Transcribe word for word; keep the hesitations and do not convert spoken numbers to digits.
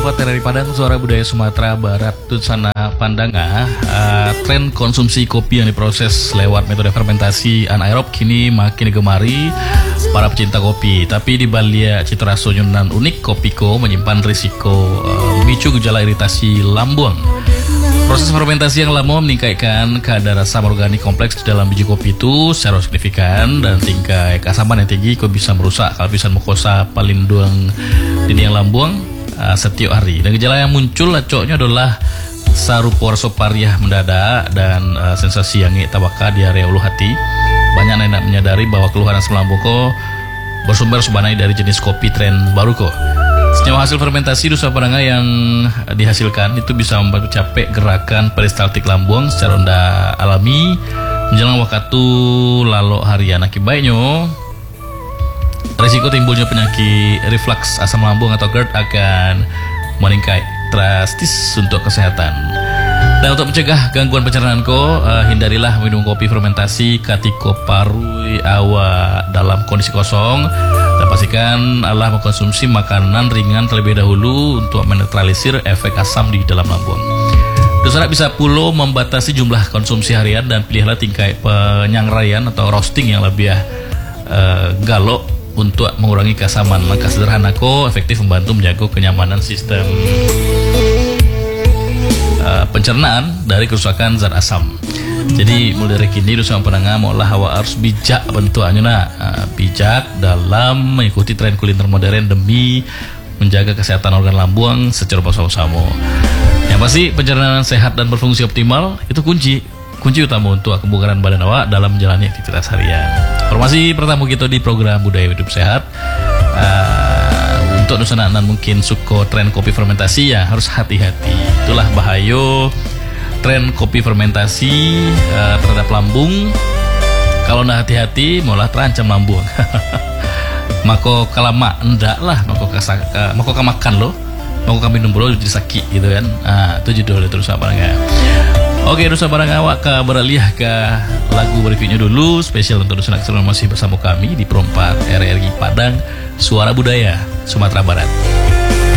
Perempat dari Padang, suara budaya Sumatera Barat, Tutsana Pandanga. uh, Tren konsumsi kopi yang diproses lewat metode fermentasi anaerob kini makin digemari para pecinta kopi. Tapi di balik cita rasa nyunan unik, Kopiko menyimpan risiko uh, memicu gejala iritasi lambung. Proses fermentasi yang lama meningkatkan kadar asam organik kompleks di dalam biji kopi itu secara signifikan, dan tingkat keasaman yang tinggi kok bisa merusak lapisan mukosa palindung dinding lambung uh, setiap hari. Dan gejala yang muncul lacoknya adalah sarupa rasa pariah mendadak dan uh, sensasi yang tabaka diare ulu hati. Banyak yang menyadari bahwa keluhan asam lambung kok bersumber sebenarnya dari jenis kopi tren baru kok. Senyawa hasil fermentasi Nusa Pandanga yang dihasilkan itu bisa membantu capek gerakan peristaltik lambung secara ronda alami menjelang waktu lalu harian. Akibatnya risiko timbulnya penyakit reflux asam lambung atau GERD akan meningkat drastis untuk kesehatan. Dan untuk mencegah gangguan pencernaan ko, uh, hindarilah minum kopi fermentasi ketika parui awak dalam kondisi kosong, dan pastikan Allah mengkonsumsi makanan ringan terlebih dahulu untuk menetralisir efek asam di dalam lambung. Dosarak bisa pula membatasi jumlah konsumsi harian dan pilihlah tingkat penyangraian atau roasting yang lebih uh, galok untuk mengurangi keasaman. Langkah sederhana ko efektif membantu menjaga kenyamanan sistem Uh, pencernaan dari kerusakan zat asam. Jadi mulai dari kini Nusa Pandanga maulah awak harus bijak bentuknya nak, uh, bijak dalam mengikuti tren kuliner modern demi menjaga kesehatan organ lambung secara bersama-sama. Yang pasti pencernaan sehat dan berfungsi optimal itu kunci kunci utama untuk kebugaran badan awak dalam menjalani aktivitas harian. Informasi pertama kita di program Budaya Hidup Sehat. Uh, Untuk nusanan mungkin suka tren kopi fermentasi, ya harus hati-hati. Itulah bahaya tren kopi fermentasi uh, terhadap lambung. Kalau nak hati-hati malah terancam lambung. Maka kalama endak lah, maka kasak, uh, maka makan lo, maka kami minum bro jadi sakit gitu kan. Ah, itu judul itu Nusa Pandanga. Oke, Nusa Pandanga awak ke beralih ke lagu berikutnya dulu, spesial untuk Nusa Pandanga masih bersama kami di Perempat R R I Padang, suara budaya Sumatera Barat.